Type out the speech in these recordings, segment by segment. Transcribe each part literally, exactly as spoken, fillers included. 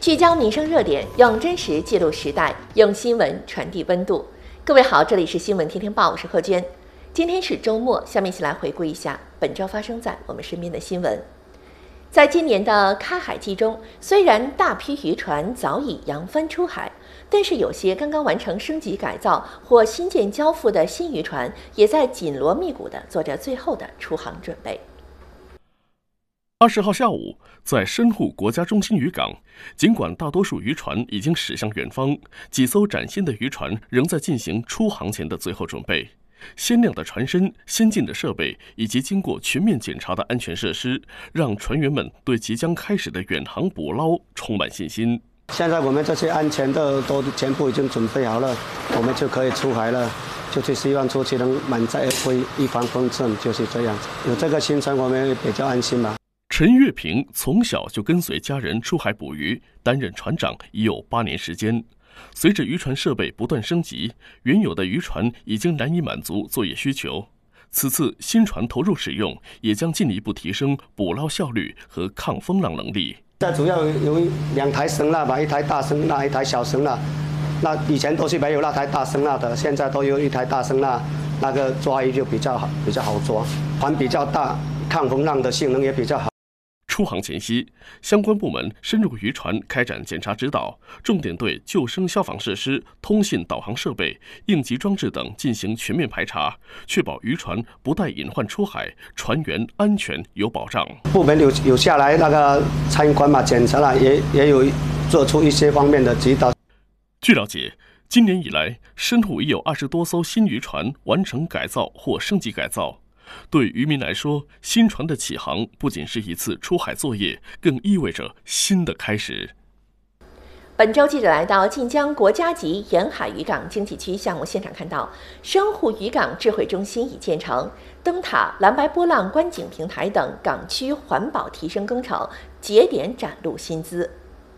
聚焦民生热点，用真实记录时代，用新闻传递温度。各位好，这里是新闻天天报，我是贺娟。今天是周末，下面一起来回顾一下本周发生在我们身边的新闻。在今年的开海季中，虽然大批渔船早已扬帆出海，但是有些刚刚完成升级改造或新建交付的新渔船，也在紧锣密鼓地做着最后的出航准备。 二十号下午，在深沪国家中心渔港，尽管大多数渔船已经驶向远方，几艘崭新的渔船仍在进行出航前的最后准备。鲜亮的船身、先进的设备以及经过全面检查的安全设施，让船员们对即将开始的远航捕捞充满信心。 现在我们这些安全的都全部已经准备好了，我们就可以出海了。就是希望出去能满载而归，一帆风顺，就是这样子。有这个行程，我们比较安心吧。 陈月平从小就跟随家人出海捕鱼，担任船长已有八年时间。随着渔船设备不断升级，原有的渔船已经难以满足作业需求。此次新船投入使用，也将进一步提升捕捞效率和抗风浪能力。 这主要有两台声呐吧，一台大声呐，一台小声呐。那以前都是没有那台大声呐的，现在都有一台大声呐，那个抓鱼就比较好，比较好抓，船比较大，抗风浪的性能也比较好。 出航前夕，相关部门深入渔船开展检查指导，重点对救生消防设施、通信导航设备、应急装置等进行全面排查，确保渔船不带隐患出海，船员安全有保障。 部门有有下来那个参观嘛，检查了，也也有做出一些方面的指导。 据了解，今年以来，深沪已有二十多艘新渔船完成改造或升级改造。对渔民来说，新船的起航不仅是一次出海作业，更意味着新的开始。 本周记者来到晋江国家级沿海渔港经济区项目现场，看到深沪渔港智慧中心已建成，灯塔、蓝白波浪观景平台等港区环保提升工程节点展露新姿。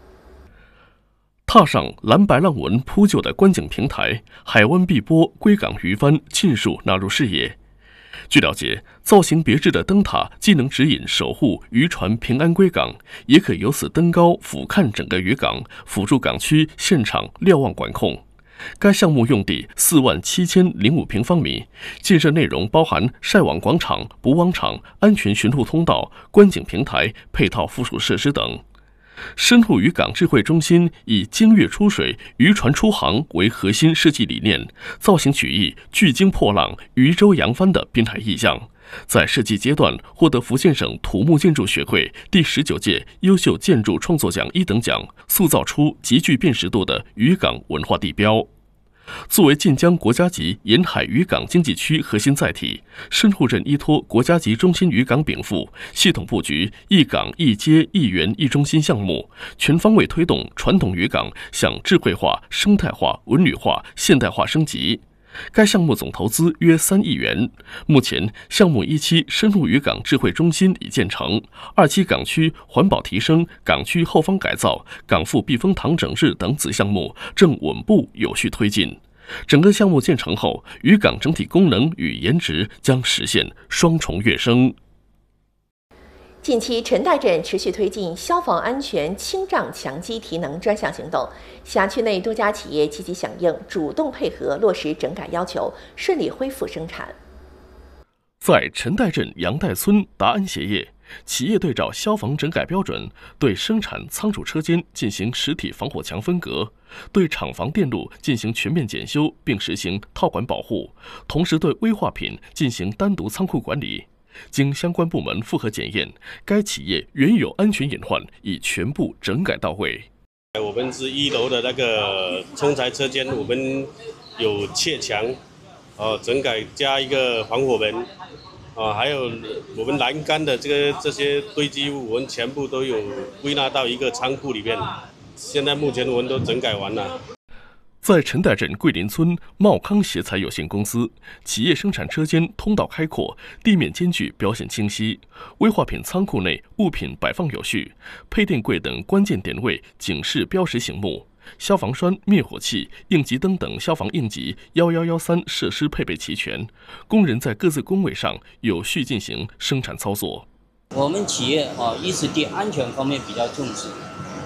踏上蓝白浪纹铺就的观景平台，海湾碧波、归港渔帆尽数纳入视野。据了解，造型别致的灯塔既能指引守护渔船平安归港，也可由此登高俯瞰整个渔港，辅助港区现场瞭望管控。该项目用地四万七千零五平方米，建设内容包含晒网广场、捕网场、安全巡护通道、观景平台、配套附属设施等。深沪渔港智慧中心以精跃出水、渔船出航为核心设计理念，造型取意巨鲸破浪、渔舟扬帆的滨海意象，在设计阶段获得福建省土木建筑学会第十九届优秀建筑创作奖一等奖，塑造出极具辨识度的渔港文化地标。作为晋江国家级沿海渔港经济区核心载体，深沪镇依托国家级中心渔港禀赋，系统布局一港一街一园一中心项目，全方位推动传统渔港向智慧化、生态化、文旅化、现代化升级。该项目总投资约三亿元。目前，项目一期深沪渔港智慧中心已建成，二期港区环保提升、港区后方改造、港埠避风塘整治等子项目正稳步有序推进。整个项目建成后，渔港整体功能与颜值将实现双重跃升。 近期，陈代镇持续推进消防安全清障强基提能专项行动，辖区内多家企业积极响应，主动配合落实整改要求，顺利恢复生产。 在陈代镇杨代村达安协业，企业对照消防整改标准，对生产仓储车间进行实体防火墙分隔，对厂房电路进行全面检修，并实行套管保护，同时对危化品进行单独仓库管理。经相关部门复核检验，该企业原有安全隐患已全部整改到位。 我们是一楼的那个冲裁车间，我们有砌墙，呃，整改加一个防火门，啊，还有我们栏杆的这个这些堆积物，我们全部都有归纳到一个仓库里面。现在目前我们都整改完了。 在陈代镇桂林村茂康协材有限公司，企业生产车间通道开阔，地面间距表现清晰，危化品仓库内物品摆放有序，配电柜等关键点位警示标识醒目，消防栓、灭火器、应急灯等消防应急一一一三设施配备齐全，工人在各自工位上有序进行生产操作。 我们企业啊，一是对安全方面比较重视，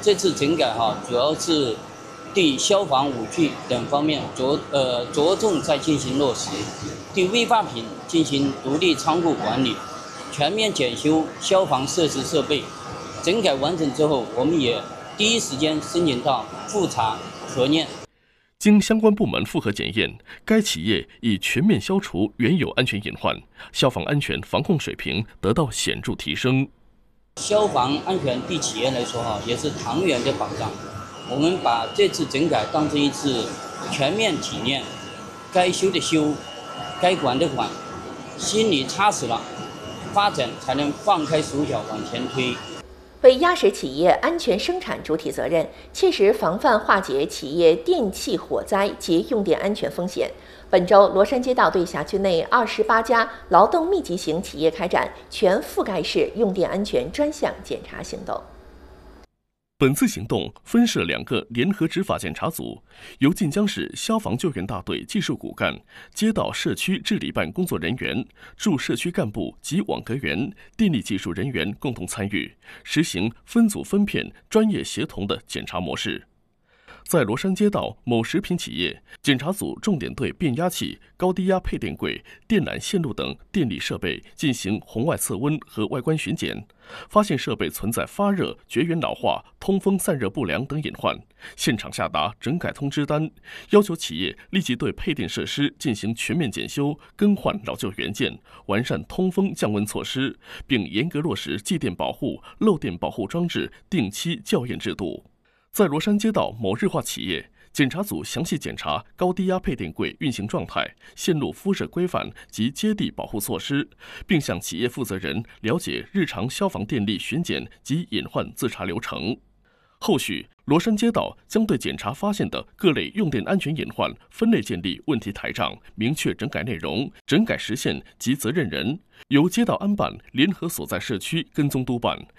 这次整改哈，主要是对消防武具等方面着呃着重在进行落实，对危发品进行独立仓库管理，全面检修消防设施设备。整改完成之后，我们也第一时间申请到复查核验。 经相关部门复核检验，该企业已全面消除原有安全隐患，消防安全防控水平得到显著提升。 消防安全对企业来说哈，也是长远的保障。我们把这次整改当成一次全面体验，该修的修，该管的管，心里踏实了，发展才能放开手脚往前推。 为压实企业安全生产主体责任，切实防范化解企业电气火灾及用电安全风险，本周罗山街道对辖区内二十八家劳动密集型企业开展全覆盖式用电安全专项检查行动。 本次行动分设两个联合执法检查组，由晋江市消防救援大队技术骨干、街道社区治理办工作人员、驻社区干部及网格员、电力技术人员共同参与，实行分组分片、专业协同的检查模式。在罗山街道某食品企业，检查组重点对变压器、高低压配电柜、电缆线路等电力设备进行红外测温和外观巡检，发现设备存在发热、绝缘老化、通风散热不良等隐患，现场下达整改通知单，要求企业立即对配电设施进行全面检修，更换老旧元件，完善通风降温措施，并严格落实继电保护、漏电保护装置定期校验制度。在罗山街道某日化企业，检查组详细检查高低压配电柜运行状态、线路敷设规范及接地保护措施，并向企业负责人了解日常消防电力巡检及隐患自查流程。后续，罗山街道将对检查发现的各类用电安全隐患分类建立问题台账，明确整改内容、整改时限及责任人，由街道安办联合所在社区跟踪督办，